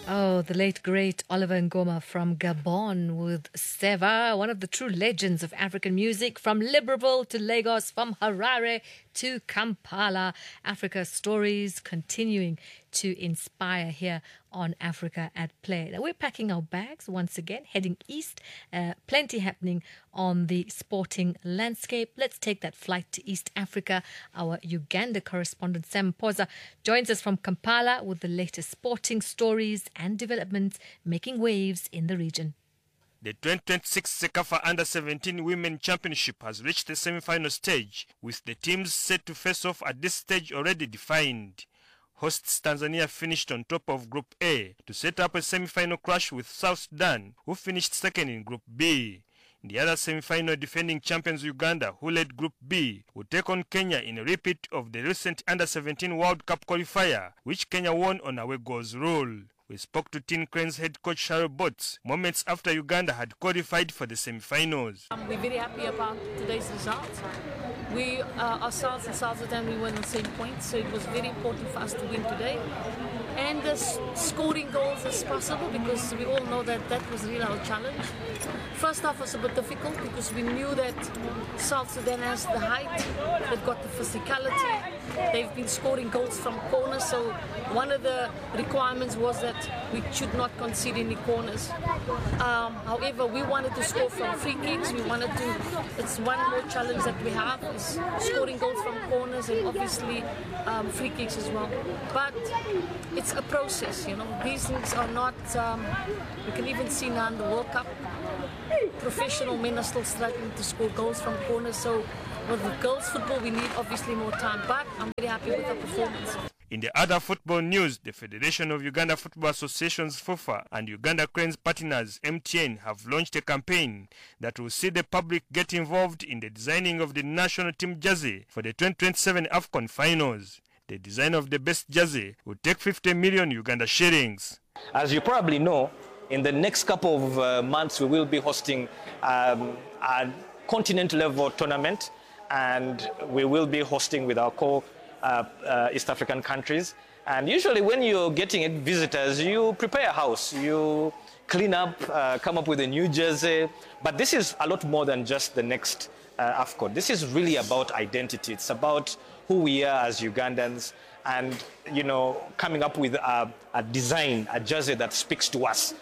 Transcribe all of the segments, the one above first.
Oh, the late, great Oliver Ngoma from Gabon with Seva, one of the true legends of African music, from Libreville to Lagos, from Harare to Kampala. Africa stories continuing to inspire here on Africa at Play. Now, we're packing our bags once again, heading east. Plenty happening on the sporting landscape. Let's take that flight to East Africa. Our Uganda correspondent Sam Poza joins us from Kampala with the latest sporting stories and developments making waves in the region. The 2026 CECAFA Under-17 Women Championship has reached the semi-final stage, with the teams set to face off at this stage already defined. Hosts Tanzania finished on top of Group A to set up a semi-final clash with South Sudan, who finished second in Group B. The other semi-final defending champions Uganda, who led Group B, will take on Kenya in a repeat of the recent Under-17 World Cup qualifier, which Kenya won on away goals rule. We spoke to Tin Cranes head coach Harold Botts moments after Uganda had qualified for the semi-finals. We're very happy about today's results. We ourselves in South Sudan, we were on the same point, so it was very important for us to win today. And scoring goals as possible, because we all know that that was really our challenge. First half was a bit difficult because we knew that South Sudan has the height, they've got the physicality, they've been scoring goals from corners, so one of the requirements was that we should not concede any corners. However, we wanted to score from free kicks. It's one more challenge that we have, is scoring goals from corners and obviously free kicks as well. But it's a process, you know. These things are not, we can even see now in the World Cup, professional men are still struggling to score goals from corners. So with the girls' football, we need obviously more time, but I'm very happy with the performance. In the other football news, the Federation of Uganda Football Associations FUFA and Uganda Cranes partners MTN have launched a campaign that will see the public get involved in the designing of the national team jersey for the 2027 AFCON finals. The design of the best jersey will take 50 million Uganda shillings. As you probably know, in the next couple of months, we will be hosting a continent-level tournament, and we will be hosting with our East African countries. And usually when you're getting visitors, you prepare a house, you clean up, come up with a new jersey. But this is a lot more than just the next AFCON. This is really about identity. It's about who we are as Ugandans, and, you know, coming up with a design, a jersey that speaks to us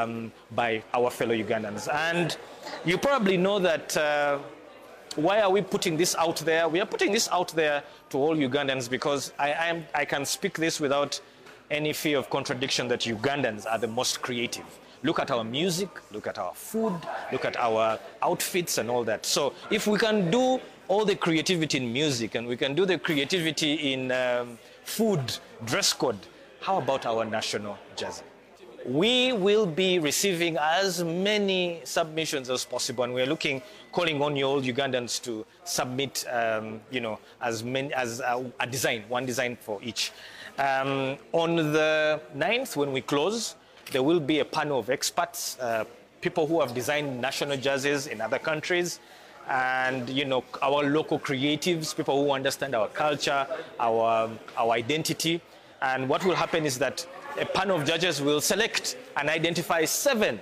by our fellow Ugandans. And you probably know that why are we putting this out there? We are putting this out there to all Ugandans because I can speak this without any fear of contradiction that Ugandans are the most creative. Look at our music, look at our food, look at our outfits and all that. So if we can do all the creativity in music and we can do the creativity in food, dress code, how about our national jersey? We will be receiving as many submissions as possible, and we're calling on you all Ugandans to submit, you know, as a design, one design for each. On the 9th, when we close, there will be a panel of experts, people who have designed national jerseys in other countries, and, you know, our local creatives, people who understand our culture, our identity. And what will happen is that a panel of judges will select and identify 7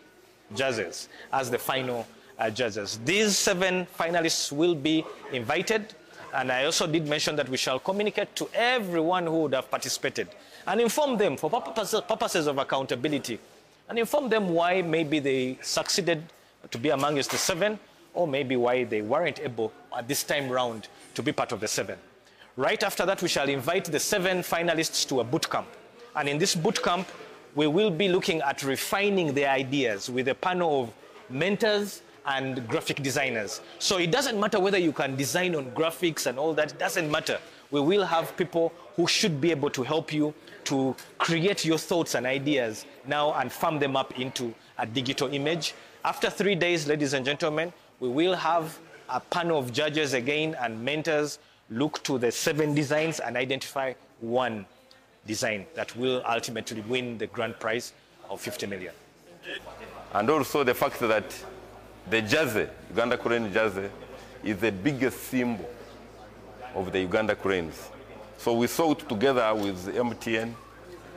judges as the final judges. These 7 finalists will be invited, and I also did mention that we shall communicate to everyone who would have participated and inform them for purposes of accountability, and inform them why maybe they succeeded to be amongst the 7, or maybe why they weren't able at this time round to be part of the 7. Right after that, we shall invite the 7 finalists to a boot camp. And in this boot camp, we will be looking at refining their ideas with a panel of mentors and graphic designers. So it doesn't matter whether you can design on graphics and all that, it doesn't matter. We will have people who should be able to help you to create your thoughts and ideas now and farm them up into a digital image. After 3 days, ladies and gentlemen, we will have a panel of judges again and mentors look to the 7 designs and identify one design that will ultimately win the grand prize of 50 million. And also the fact that the jersey, Uganda Crane jersey, is the biggest symbol of the Uganda Cranes. So we saw it together with MTN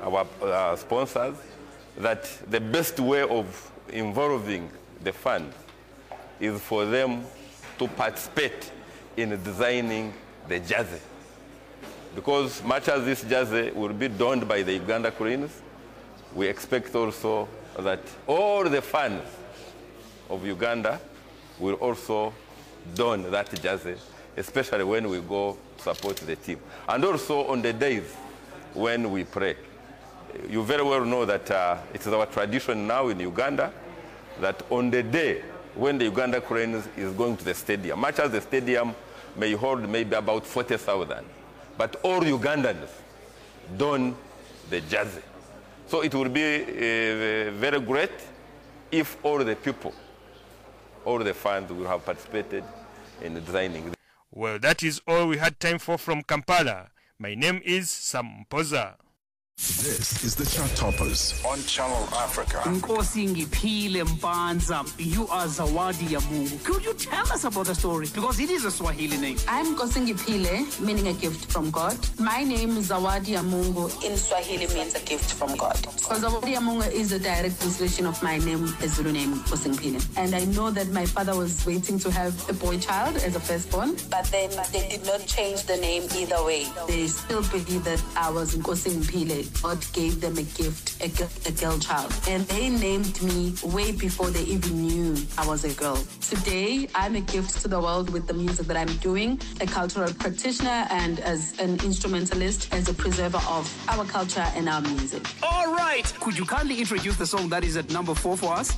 our sponsors that the best way of involving the funds is for them to participate in designing the jersey. Because much as this jersey will be donned by the Uganda Cranes, we expect also that all the fans of Uganda will also don that jersey, especially when we go support the team. And also on the days when we pray. You very well know that it is our tradition now in Uganda that on the day when the Uganda Cranes is going to the stadium, much as the stadium may hold maybe about 40,000, but all Ugandans don the jersey. So it will be very great if all the people, all the fans will have participated in designing. Well, that is all we had time for from Kampala. My name is Sam Mpoza. This is the Chart Toppers on Channel Africa. Nkosi Ngiphile Mpanza, you are Zawadi ya Mungu. Could you tell us about the story? Because it is a Swahili name. I'm Nkosi Ngiphile, meaning a gift from God. My name is Zawadi ya Mungu. In Swahili means a gift from God. Because Zawadi ya Mungu is a direct translation of my name, a Zulu name, Nkosi Ngiphile. And I know that my father was waiting to have a boy child as a firstborn, but then they did not change the name either way. They still believe that I was Nkosi Ngiphile. God gave them a gift, a girl child. And they named me way before they even knew I was a girl. Today, I'm a gift to the world with the music that I'm doing, a cultural practitioner and as an instrumentalist, as a preserver of our culture and our music. All right. Could you kindly introduce the song that is at number 4 for us?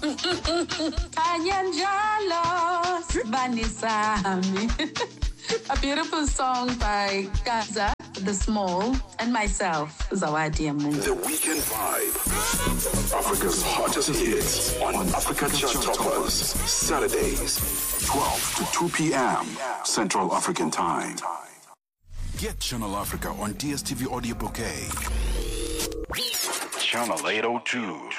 A beautiful song by Gaza, The Small, and myself, Zawadi ya Mungu. The Weekend Vibe. Africa's hottest hits on Africa Chart Toppers. Saturdays, 12 to 2 p.m. Central African Time. Get Channel Africa on DSTV Audio Bouquet. Channel 802.